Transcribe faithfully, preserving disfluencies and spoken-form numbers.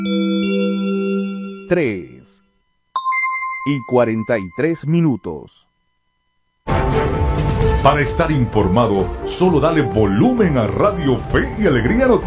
tres y cuarenta y tres minutos. Para estar informado, solo dale volumen a Radio Fe y Alegría Noticias.